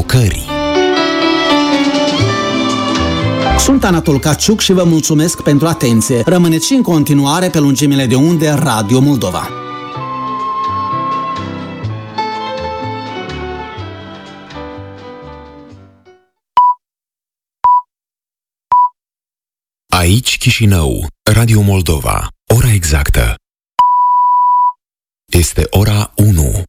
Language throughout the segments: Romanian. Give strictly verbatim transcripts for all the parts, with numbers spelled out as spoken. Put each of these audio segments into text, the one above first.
provocării. Sunt Anatol Caciuc și vă mulțumesc pentru atenție. Rămâneți și în continuare pe lungimile de unde Radio Moldova. Aici Chișinău, Radio Moldova. Ora exactă este ora unu.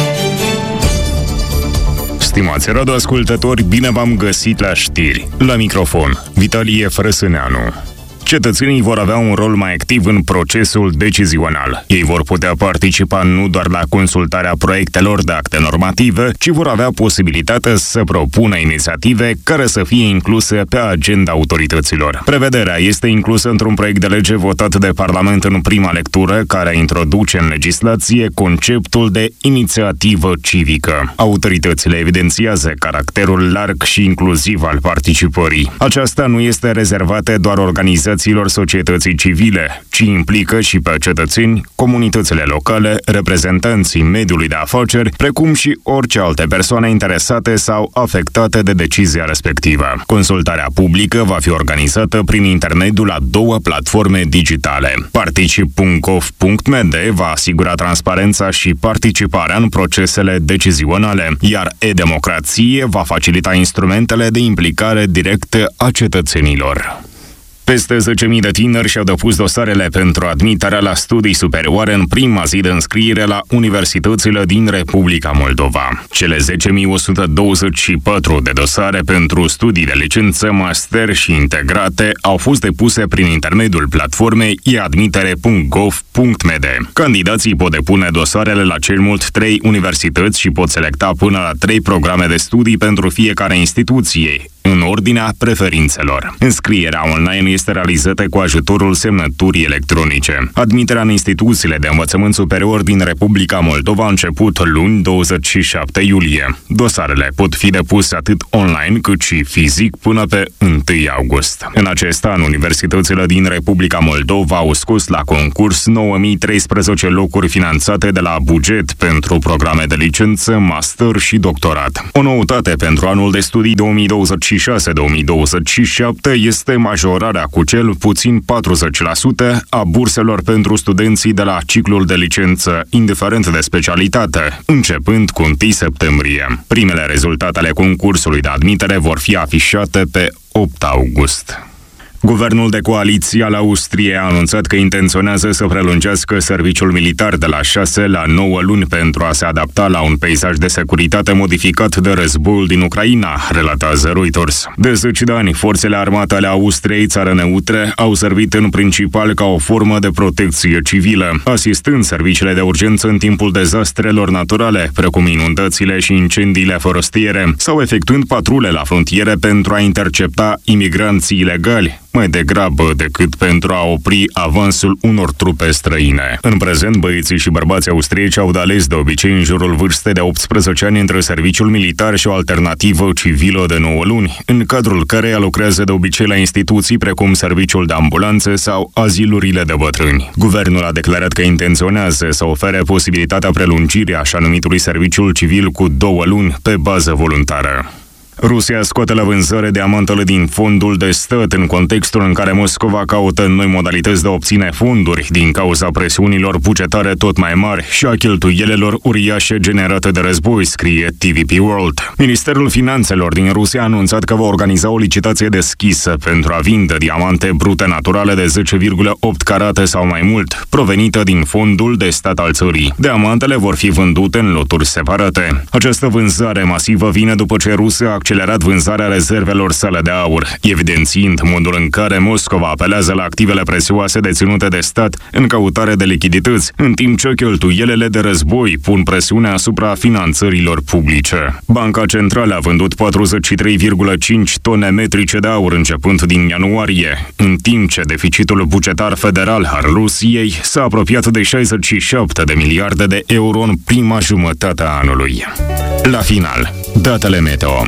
Stimați radioascultători, bine v-am găsit la știri. La microfon, Vitalie Frăsâneanu. Cetățenii vor avea un rol mai activ în procesul decizional. Ei vor putea participa nu doar la consultarea proiectelor de acte normative, ci vor avea posibilitatea să propună inițiative care să fie incluse pe agenda autorităților. Prevederea este inclusă într-un proiect de lege votat de Parlament în prima lectură, care introduce în legislație conceptul de inițiativă civică. Autoritățile evidențiază caracterul larg și inclusiv al participării. Aceasta nu este rezervată doar organizațiilor societății civile, ci implică și pe cetățeni, comunitățile locale, reprezentanții mediului de afaceri, precum și orice alte persoane interesate sau afectate de decizia respectivă. Consultarea publică va fi organizată prin intermediul a două platforme digitale. Particip punct gov punct m d va asigura transparența și participarea în procesele decizionale, iar e-democrație va facilita instrumentele de implicare directă a cetățenilor. Peste zece mii de tineri și-au depus dosarele pentru admiterea la studii superioare în prima zi de înscriere la universitățile din Republica Moldova. Cele zece mii o sută douăzeci și patru de dosare pentru studii de licență, master și integrate au fost depuse prin intermediul platformei e admitere punct gov punct m d. Candidații pot depune dosarele la cel mult trei universități și pot selecta până la trei programe de studii pentru fiecare instituție, în ordinea preferințelor. Înscrierea online este realizată cu ajutorul semnăturii electronice. Admiterea în instituțiile de învățământ superior din Republica Moldova a început luni, douăzeci și șapte iulie. Dosarele pot fi depuse atât online cât și fizic până pe întâi august. În acest an, universitățile din Republica Moldova au scos la concurs nouă mii treisprezece locuri finanțate de la buget pentru programe de licență, master și doctorat. O noutate pentru anul de studii două mii douăzeci și șase două mii douăzeci și șapte este majorarea cu cel puțin patruzeci la sută a burselor pentru studenții de la ciclul de licență, indiferent de specialitate, începând cu întâi septembrie. Primele rezultate ale concursului de admitere vor fi afișate pe opt august. Guvernul de coaliție al Austriei a anunțat că intenționează să prelungească serviciul militar de la șase la nouă luni pentru a se adapta la un peisaj de securitate modificat de războiul din Ucraina, relatează Reuters. De zeci de ani, forțele armate ale Austriei, țară neutre, au servit în principal ca o formă de protecție civilă, asistând serviciile de urgență în timpul dezastrelor naturale, precum inundațiile și incendiile forestiere, sau efectuând patrule la frontiere pentru a intercepta imigranții ilegali, mai degrabă decât pentru a opri avansul unor trupe străine. În prezent, băieții și bărbații austrieci au de ales de obicei în jurul vârstei de optsprezece ani între serviciul militar și o alternativă civilă de nouă luni, în cadrul căreia lucrează de obicei la instituții precum serviciul de ambulanțe sau azilurile de bătrâni. Guvernul a declarat că intenționează să ofere posibilitatea prelungirii așa numitului serviciul civil cu două luni pe bază voluntară. Rusia scoate la vânzare diamantele din fondul de stat în contextul în care Moscova caută noi modalități de a obține fonduri din cauza presiunilor bugetare tot mai mari și a cheltuielilor uriașe generate de război, scrie T V P World. Ministerul Finanțelor din Rusia a anunțat că va organiza o licitație deschisă pentru a vinde diamante brute naturale de zece virgulă opt carate sau mai mult, provenite din fondul de stat al țării. Diamantele vor fi vândute în loturi separate. Această vânzare masivă vine după ce Rusia a accelerat vânzarea rezervelor sale de aur, evidențiind modul în care Moscova apelează la activele prețioase deținute de stat în căutare de lichidități, în timp ce cheltuielile de război pun presiune asupra finanțărilor publice. Banca Centrală a vândut patruzeci și trei virgulă cinci tone metrice de aur începând din ianuarie, în timp ce deficitul bugetar federal al Rusiei s-a apropiat de șaizeci și șapte de miliarde de euro în prima jumătate a anului. La final, datele meteo.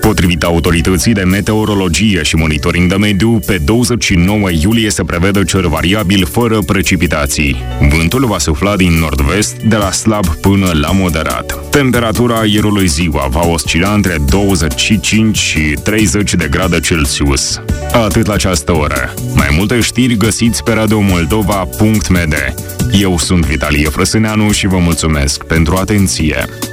Potrivit autorității de meteorologie și monitoring de mediu, pe douăzeci și nouă iulie se prevede cer variabil fără precipitații. Vântul va sufla din nord-vest de la slab până la moderat. Temperatura aerului ziua va oscila între douăzeci și cinci și treizeci de grade Celsius. Atât la această oră. Mai multe știri găsiți pe radiomoldova punct m d. Eu sunt Vitalie Frăsâneanu și vă mulțumesc pentru atenție.